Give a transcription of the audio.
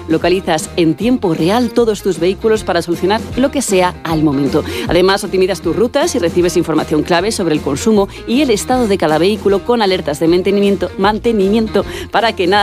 localizas en tiempo real todos tus vehículos para solucionar lo que sea al momento. Además, optimizas tus rutas y recibes información clave sobre el consumo y el estado de cada vehículo con alertas de mantenimiento para que nada